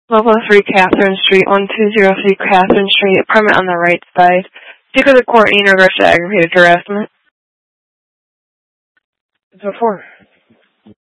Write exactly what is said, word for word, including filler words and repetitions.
Level three, Catherine Street, one two zero three Catherine Street, apartment on the right side. Speak with the court in regards to aggravated harassment. Before.